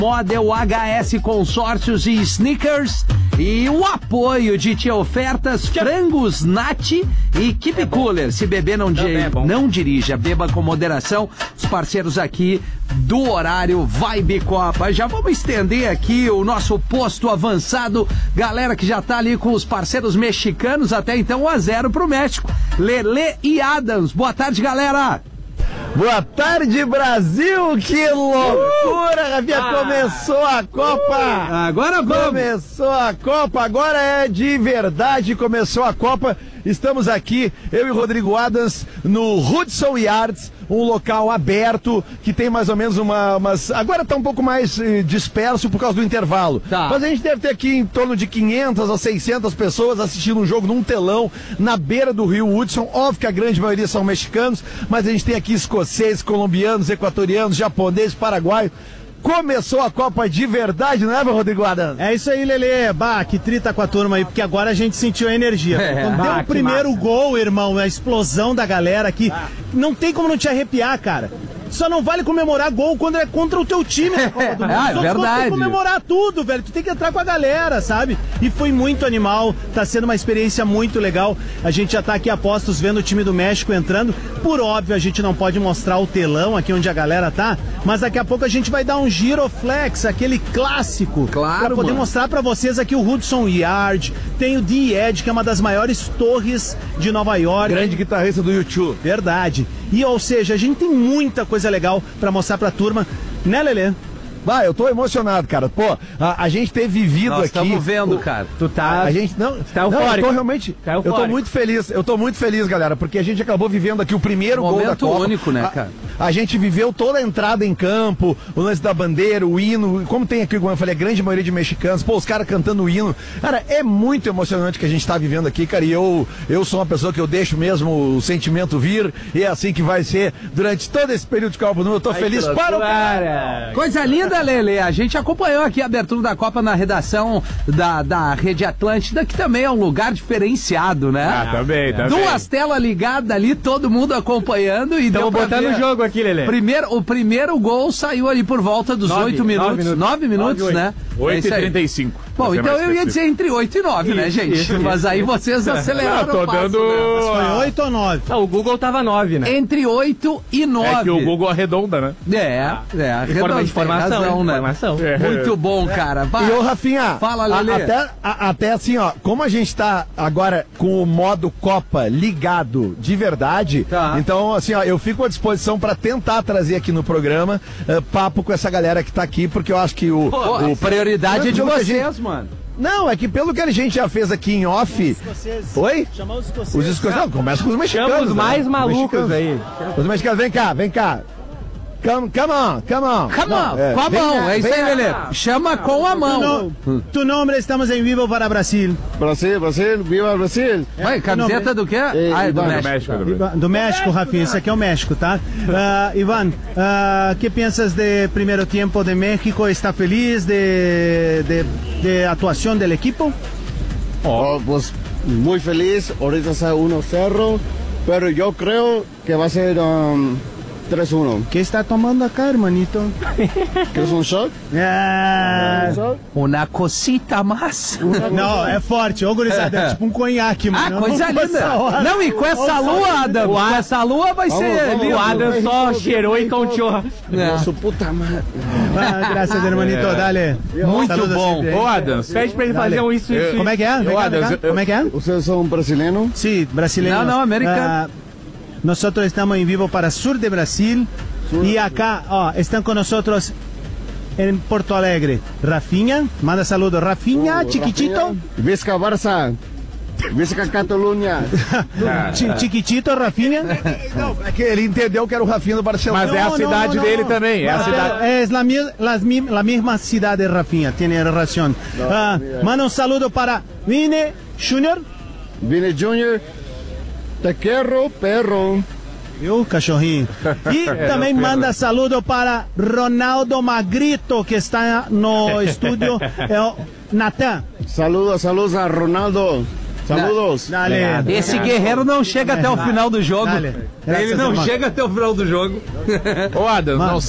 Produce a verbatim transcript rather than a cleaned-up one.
Model, H S Consórcios e Sneakers. E o apoio de Tia Ofertas, Frangos, Nat e Keep Cooler. Se beber, não, di- é não dirija, beba com moderação. Os parceiros aqui do horário Vibe Copa. Já vamos estender aqui o nosso posto avançado. Galera que já tá ali com os parceiros mexicanos, até então um a zero pro México. Lele e Adams. Boa tarde, galera. Boa tarde, Brasil! Que loucura, Rafinha! Ah. Começou a Copa! Agora vamos! Começou a Copa, agora é de verdade, começou a Copa. Estamos aqui, eu e o Rodrigo Adams, no Hudson Yards, um local aberto, que tem mais ou menos uma, umas... Agora tá um pouco mais eh, disperso por causa do intervalo. Tá. Mas a gente deve ter aqui em torno de quinhentas a seiscentas pessoas assistindo um jogo num telão, na beira do rio Hudson. Óbvio que a grande maioria são mexicanos, mas a gente tem aqui escoceses, colombianos, equatorianos, japoneses, paraguaios. Começou a Copa de verdade, não é, meu Rodrigo Adams? É isso aí, Lelê. Bah, que trita com a turma aí, porque agora a gente sentiu a energia. É. Quando deu Ah, o que primeiro massa. gol, irmão, a explosão da galera aqui, não tem como não te arrepiar, cara. Só não vale comemorar gol quando é contra o teu time na Copa do Mundo. Ah, é Só tu verdade. tem que comemorar tudo, velho. Tu tem que entrar com a galera, sabe? E foi muito animal, tá sendo uma experiência muito legal. A gente já tá aqui a postos vendo o time do México entrando. Por óbvio, a gente não pode mostrar o telão aqui onde a galera tá, mas daqui a pouco a gente vai dar um giroflex, aquele clássico. Claro, pra poder mano. mostrar pra vocês aqui o Hudson Yard. Tem o The Edge, que é uma das maiores torres de Nova York. Grande guitarrista do YouTube. Verdade. E, ou seja, a gente tem muita coisa legal pra mostrar pra turma, né, Lelê? Vai, eu tô emocionado, cara. Pô, a, a gente ter vivido Nós aqui... estamos vendo, o- cara. Tu tá... A gente não, Tá não, eu eufórico. tô realmente, Tá eu tô eufórico. muito feliz, eu tô muito feliz, galera, porque a gente acabou vivendo aqui o primeiro gol da Momento Copa. único, né, A- cara? A, gente viveu toda a entrada em campo, o lance da bandeira, o hino, como tem aqui, como eu falei, a grande maioria de mexicanos, pô, os caras cantando o hino. Cara, é muito emocionante que a gente tá vivendo aqui, cara, e eu, eu sou uma pessoa que eu deixo mesmo o sentimento vir, e é assim que vai ser durante todo esse período de Copa do Mundo. Eu tô feliz para o Cara... Coisa linda, Lele. A gente acompanhou aqui a abertura da Copa na redação da, da Rede Atlântida, que também é um lugar diferenciado, né? Ah, também, também. Duas telas ligadas ali, todo mundo acompanhando e deu Estamos pra botando ver. o jogo aqui, Lelê. Primeiro, o primeiro gol saiu ali por volta dos Nove, oito nove minutos. minutos. Nove minutos, Nove, né? É oito isso e aí. trinta e cinco. Bom, pra ser então mais eu ia específico. dizer entre oito e nove, né, Isso, gente? isso, Mas isso. aí vocês aceleraram Não, tô o passo, dando- né? Foi oito ou nove? Não, o Google tava nove, né? Entre oito e nove. É que o Google arredonda, né? É, é. Informa- Arredondei, informação, razão, né? informação. É. Muito bom, cara. Vai. E ô, Rafinha, Fala, a- Lelê. até, a- até assim, ó, como a gente tá agora com o modo Copa ligado de verdade, Tá. então, assim, ó, eu fico à disposição pra tentar trazer aqui no programa eh, papo com essa galera que tá aqui, porque eu acho que o... Pô, o a prioridade é de pelo que a vocês, gente- mano. Não, é que pelo que a gente já fez aqui em off... Escoceses. Oi? Chamar os escoceses. Os escoceses, não, começa com os mexicanos. Chama os mais né? malucos Mexicanos. aí. Os mexicanos, vem cá, vem cá. Come, come on, come on. Come on, Não, com a vem mão, cá, é isso vem aí, cá. Lelê. Chama com a Tu, mão. no, tu nombre, estamos em vivo para Brasil. Brasil, Brasil, viva Brasil! Vai, camiseta do quê? É, Ah, é do Ivan, México. México, do Brasil. Ivan- Do México, Rafinha, isso aqui é o México, tá? Ah, Ivan, ah, que pensas de primeiro tempo de México? Está feliz de, de, de atuação do equipo? Oh, pues muy feliz, ahorita está uno cero, pero yo creo que va a ser um, tres uno. Que está tomando acá, hermanito? ¿Quieres un shot? Ah, ¿Un shot? Uma cosita mais. não, é forte, ô gurizada, é tipo um conhaque, Ah, mano. coisa Não, essa linda. hora. Não, e com essa lua, Adam, com essa lua vai ser vamos, lindo. O Adam só cheirou e contou. É. Su puta madre. Ah, graças, hermanito, dale. Muito Saludos bom. sempre. Ô, Adams, Pede pra ele fazer um isso, isso, Como é que é? Vem Eu, cá, vem cá. Adams, eu- Como é que é? ¿Ustedes son brasileños? Sí, brasileños. No, no, americano. Ah, nosotros estamos en vivo para sur de Brasil. Y acá, oh, están con nosotros en Porto Alegre. Rafinha, manda saludos. Rafinha, chiquitito. Visca Barça, Visca Cataluña. Chi- chiquitito, Rafinha. Não, é que ele entendeu que era o Rafinha do Barcelona. Mas é a No, cidade no, no, dele no. também. É a Ah, cidade. Es la, mi- las mi- la misma ciudad de Rafinha, tiene razón. Ah, manda un saludo para Vine Junior. Vini Junior, te quiero, perro. Viu, cachorrinho? E também manda saludo para Ronaldo Magrito, que está no estúdio. É o Natan. Saludos, saludos a Ronaldo. Saludos. Dale. Esse guerreiro não chega até o final do jogo. Dale. Ele Graças, não irmão. chega até o final do jogo. Ô, Adams, não Mano.